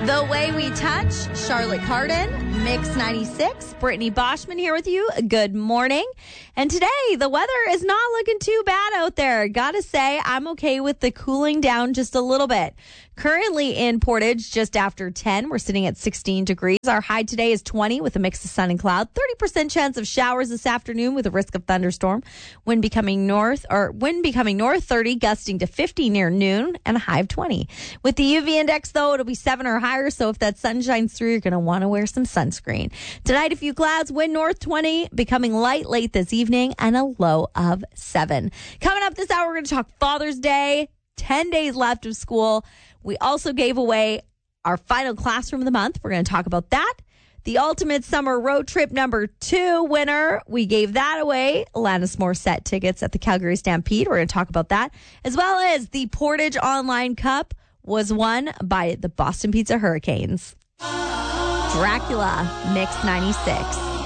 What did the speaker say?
The Way We Touch, Charlotte Cardin, Mix 96. Brittany Boschman here with you. Good morning. And today, the weather is not looking too bad out there. Gotta say, I'm okay with the cooling down just a little bit. Currently in Portage, just after 10, we're sitting at 16 degrees. Our high today is 20 with a mix of sun and cloud. 30% chance of showers this afternoon with a risk of thunderstorm. Wind becoming north, 30, gusting to 50 near noon, and a high of 20. With the UV index, though, it'll be 7 or higher, so if that sun shines through, you're going to want to wear some sunscreen. Tonight, a few clouds, wind north 20, becoming light late this evening, and a low of 7. Coming up this hour, we're going to talk Father's Day, 10 days left of school. We also gave away our final classroom of the month. We're going to talk about that. The Ultimate Summer Road Trip number 2 winner. We gave that away. Alanis Morissette tickets at the Calgary Stampede. We're going to talk about that. As well as the Portage Online Cup was won by the Boston Pizza Hurricanes. Dracula, Mix 96.